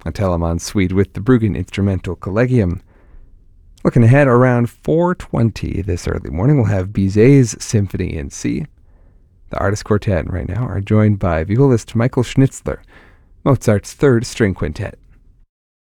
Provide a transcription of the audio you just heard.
a Telemann suite with the Bruggen Instrumental Collegium. Looking ahead, around 4:20 this early morning, we'll have Bizet's Symphony in C. The Artist Quartet right now are joined by violist Michael Schnitzler, Mozart's Third String Quintet.